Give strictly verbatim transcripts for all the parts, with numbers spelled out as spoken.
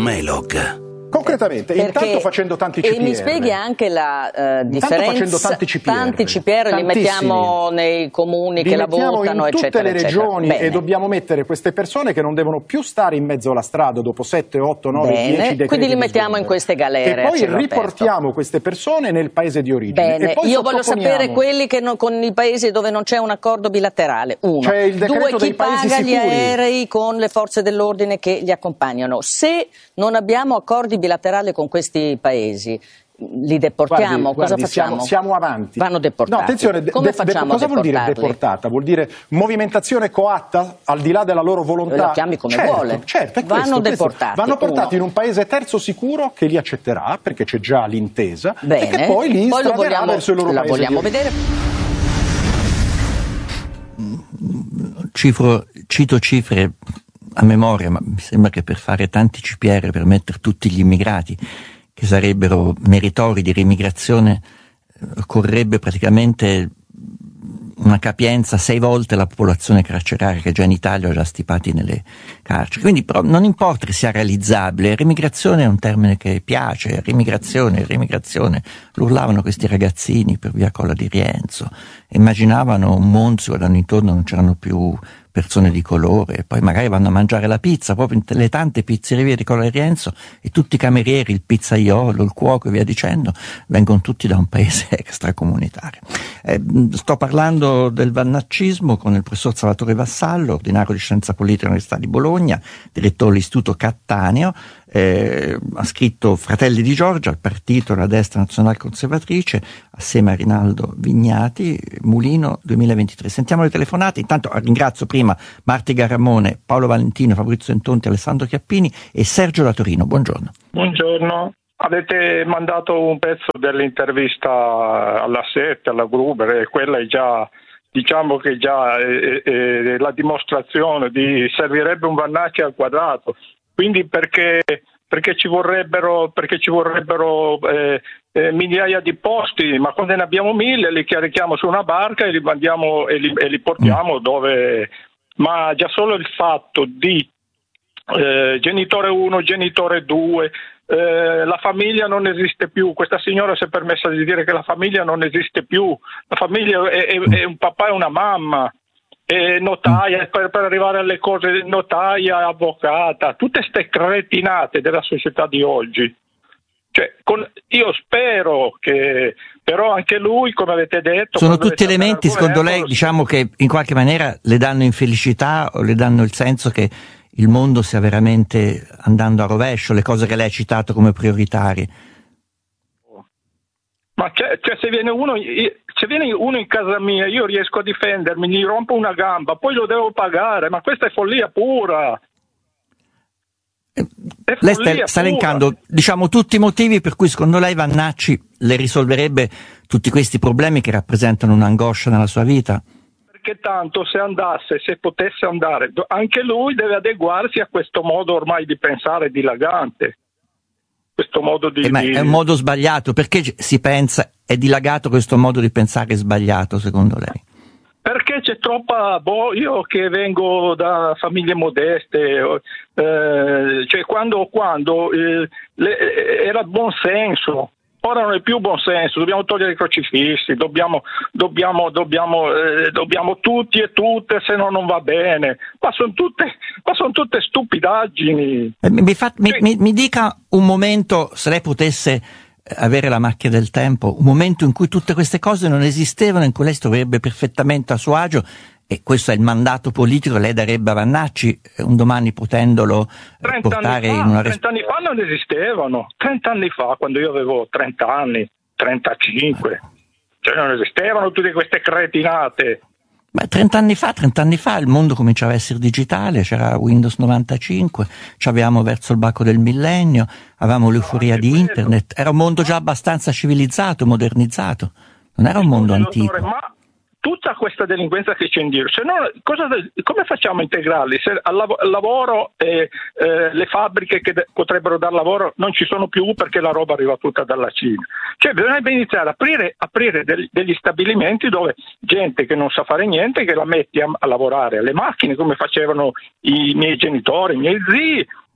Melog. Concretamente, Perché, intanto facendo tanti C P R. E mi spieghi anche la uh, differenza. Facendo tanti C P R. Tanti C P R li mettiamo nei comuni li che la votano, in tutte eccetera, le regioni eccetera. E dobbiamo mettere queste persone che non devono più stare in mezzo alla strada dopo sette, otto, nove, dieci decreti. Quindi li mettiamo in queste galere. E poi riportiamo aperto. queste persone nel paese di origine. Bene, e poi io voglio sapere quelli che non, con i paesi dove non c'è un accordo bilaterale. Uno. C'è il decreto Due, dei chi paesi paga gli sicuri. aerei con le forze dell'ordine che li accompagnano? Se non abbiamo accordi bilaterali con questi paesi, li deportiamo? Guardi, cosa guardi, facciamo? Siamo, siamo avanti. Vanno deportati. No, attenzione, de- come de- facciamo cosa a vuol dire deportarli? deportata? Vuol dire movimentazione coatta al di là della loro volontà? Lo chiami come certo, vuole. Certo, è Vanno questo, deportati. Questo. Vanno portati uno. in un paese terzo sicuro che li accetterà, perché c'è già l'intesa, Bene. e che poi li poi lo straderà vogliamo, verso il loro la paese. vogliamo vedere? Cifro, cito cifre a memoria, ma mi sembra che per fare tanti C P R, per mettere tutti gli immigrati che sarebbero meritori di riemigrazione, occorrerebbe praticamente una capienza sei volte la popolazione carceraria che già in Italia ha già stipati nelle carceri. Quindi però non importa che sia realizzabile, remigrazione è un termine che piace, remigrazione, remigrazione, lo urlavano questi ragazzini per via Colla di Rienzo, immaginavano un mondo, si guardano intorno, non c'erano più persone di colore, poi magari vanno a mangiare la pizza proprio in le tante pizzerie di Colla di Rienzo, e tutti i camerieri, il pizzaiolo, il cuoco e via dicendo vengono tutti da un paese extracomunitario. Eh, sto parlando del vannaccismo con il professor Salvatore Vassallo, ordinario di scienza politica all'Università di Bologna, direttore dell'Istituto Cattaneo. Eh, ha scritto Fratelli di Giorgia, il partito della destra nazionale conservatrice, assieme a Rinaldo Vignati, Mulino duemilaventitré. Sentiamo le telefonate. Intanto ringrazio prima Marti Garamone, Paolo Valentino, Fabrizio Entonti, Alessandro Chiappini e Sergio da Torino. Buongiorno. Buongiorno. Avete mandato un pezzo dell'intervista alla Sette, alla Gruber, e quella è già, diciamo che già è, è, è la dimostrazione di servirebbe un Vannacci al quadrato. Quindi perché, perché ci vorrebbero, perché ci vorrebbero eh, eh, migliaia di posti, ma quando ne abbiamo mille li carichiamo su una barca e li mandiamo e li, e li portiamo dove. Ma già solo il fatto di eh, genitore uno, genitore due, eh, la famiglia non esiste più. Questa signora si è permessa di dire che la famiglia non esiste più. La famiglia è, è, è un papà e una mamma. E notaia, per, per arrivare alle cose, notaia, avvocata, tutte ste cretinate della società di oggi. Cioè, con, io spero che, però anche lui, come avete detto... Sono tutti elementi, secondo lei, diciamo che in qualche maniera le danno infelicità o le danno il senso che il mondo stia veramente andando a rovescio, le cose che lei ha citato come prioritarie? Ma cioè, cioè se viene uno... Se viene uno in casa mia, io riesco a difendermi, gli rompo una gamba, poi lo devo pagare, ma questa è follia pura. È lei sta, sta elencando, diciamo, tutti i motivi per cui secondo lei Vannacci le risolverebbe tutti questi problemi che rappresentano un'angoscia nella sua vita? Perché tanto se andasse, se potesse andare, anche lui deve adeguarsi a questo modo ormai di pensare dilagante. Questo modo di, eh, ma di... è un modo sbagliato, perché si pensa, è dilagato questo modo di pensare sbagliato secondo lei? Perché c'è troppa, boh, io che vengo da famiglie modeste, eh, cioè quando, quando eh, le, era buon senso, ora non è più buon senso, dobbiamo togliere i crocifissi, dobbiamo, dobbiamo, dobbiamo, eh, dobbiamo tutti e tutte, se no non va bene, ma sono tutte, ma sono tutte stupidaggini. Eh, mi, fa, mi, mi, mi dica un momento, se lei potesse avere la macchina del tempo, un momento in cui tutte queste cose non esistevano, in cui lei si troverebbe perfettamente a suo agio, e questo è il mandato politico che lei darebbe a Vannacci, un domani potendolo portare fa, in una trenta anni fa non esistevano, trenta anni fa, quando io avevo trenta anni, trentacinque, cioè non esistevano tutte queste cretinate. Beh, trenta anni fa, trenta anni fa il mondo cominciava a essere digitale, c'era Windows novantacinque, ci avevamo verso il bacco del millennio, avevamo l'euforia no, di quello. Internet, era un mondo già abbastanza civilizzato, modernizzato, non era un mondo antico. Dottore, ma tutta questa delinquenza che c'è in giro, se no, cosa, come facciamo a integrarli? Se al lav- lavoro eh, eh, le fabbriche che de- potrebbero dar lavoro non ci sono più perché la roba arriva tutta dalla Cina. Cioè bisognerebbe iniziare a aprire, aprire del- degli stabilimenti dove gente che non sa fare niente, che la metti a, a lavorare alle macchine come facevano i miei genitori, i miei zii,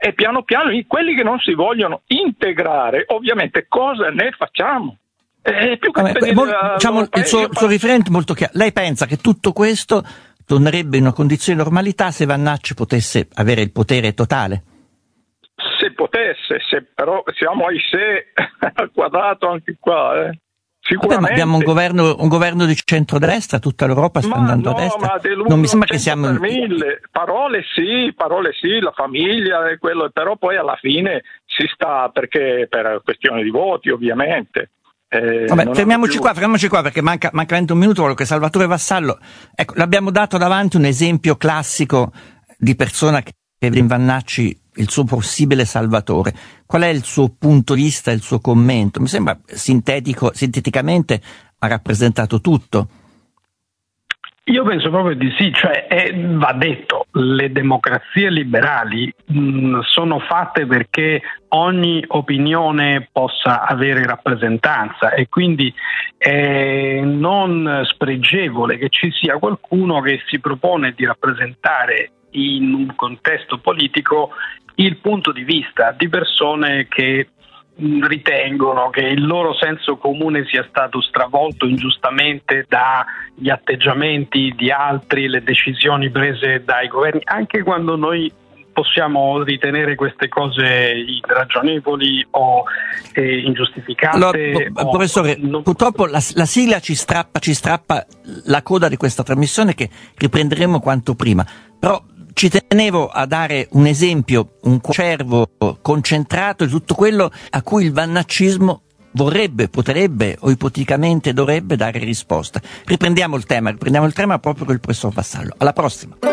e piano piano quelli che non si vogliono integrare, ovviamente cosa ne facciamo? È più che Vabbè, mol, diciamo, il suo, il suo riferimento è molto chiaro. Lei pensa che tutto questo tornerebbe in una condizione di normalità se Vannacci potesse avere il potere totale? Se potesse, se però siamo ai se al quadrato anche qua, eh. Sicuramente. Vabbè, ma abbiamo un governo, un governo di centrodestra, tutta l'Europa sta ma andando no, a destra. Ma non mi sembra che siamo per mille. Parole sì, parole sì, la famiglia e quello, però poi alla fine si sta, perché per questione di voti ovviamente. Eh, Vabbè, fermiamoci qua, fermiamoci qua perché manca, manca un minuto, voglio che Salvatore Vassallo, ecco, l'abbiamo dato davanti un esempio classico di persona che vede in Vannacci il suo possibile salvatore. Qual è il suo punto di vista, il suo commento? Mi sembra sintetico, sinteticamente ha rappresentato tutto. Io penso proprio di sì, cioè è, va detto, le democrazie liberali mh, sono fatte perché ogni opinione possa avere rappresentanza e quindi è non spregevole che ci sia qualcuno che si propone di rappresentare in un contesto politico il punto di vista di persone che ritengono che il loro senso comune sia stato stravolto ingiustamente dagli atteggiamenti di altri, le decisioni prese dai governi, anche quando noi possiamo ritenere queste cose irragionevoli o eh, ingiustificate. Allora, o professore, non... purtroppo la, la sigla ci strappa, ci strappa la coda di questa trasmissione che riprenderemo quanto prima, però ci tenevo a dare un esempio, un coacervo concentrato di tutto quello a cui il vannaccismo vorrebbe, potrebbe o ipoteticamente dovrebbe dare risposta. Riprendiamo il tema, riprendiamo il tema proprio con il professor Vassallo. Alla prossima.